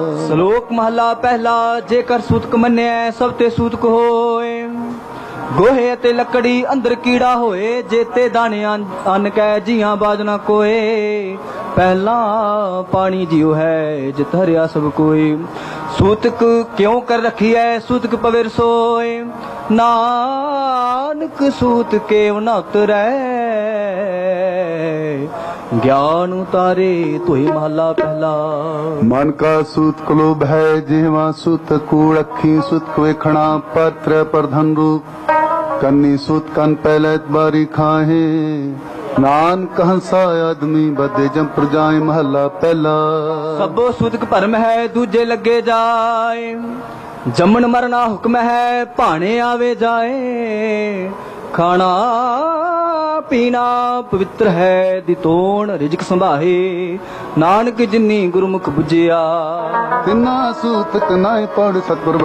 ਸ਼ਲੋਕ ਮਹਲਾ ਪਹਿਲਾ। ਜੇਕਰ ਸੂਤਕ ਮੰਨਿਆ ਸਭ ਤੇ ਸੂਤਕ ਹੋਏ, ਗੋਹੇ ਅਤੇ ਲੱਕੜੀ ਅੰਦਰ ਕੀੜਾ ਹੋਏ, ਜੇਤੇ ਦਾਣੇ ਅੰਨ ਕੈ ਜੀਆਂ ਬਾਜ ਨਾ ਕੋਏ। ਪਹਿਲਾ ਪਾਣੀ ਜਿਉ ਹੈ ਜਿਤ ਹਰਿਆ ਸਭ ਕੋਏ। ਸੂਤਕ ਕਿਉਂ ਕਰ ਰਖੀਐ ਸੂਤਕ ਪਵੇ ਰਸੋਏ, ਨਾਨਕ ਸੂਤ ਕੇਵ ਨ ਉਤਰੈ, ज्ञान उतारे तोहि महला पहला। मन का सूत लोभ है जिहवा सूत कूड़ अखी सूत वेखणा पत्र प्रधन रूप कन्नी सूत कन पहले बारी खाहे। नानक हंसा आदमी बदे जम पर जाए महला पहला। सबो सूतक भरम है दूजे लगे जाए, जमन मरना हुक्म है भाने आवे जाए। खाना पीना पवित्र है दितोण रिजक संभाहे, नानक जिन्नी गुरमुख बुझिया। तिना सूतक नाय पढ़ सतगुर